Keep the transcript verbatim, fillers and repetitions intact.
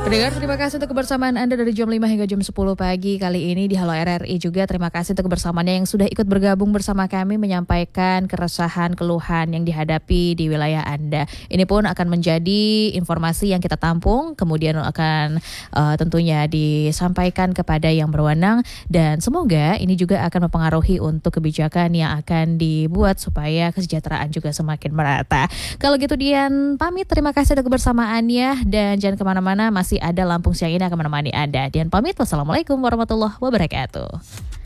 Pendengar, terima kasih untuk kebersamaan Anda dari jam lima hingga jam sepuluh pagi kali ini di Halo R R I juga. Terima kasih untuk kebersamaannya yang sudah ikut bergabung bersama kami menyampaikan keresahan, keluhan yang dihadapi di wilayah Anda. Ini pun akan menjadi informasi yang kita tampung, kemudian akan uh, tentunya disampaikan kepada yang berwenang dan semoga ini juga akan mempengaruhi untuk kebijakan yang akan dibuat supaya kesejahteraan juga semakin merata. Kalau gitu Dian pamit, terima kasih untuk kebersamaannya dan jangan kemana-mana, masih ada Lampung Siang ini akan menemani Anda. Dian pamit, wassalamualaikum warahmatullahi wabarakatuh.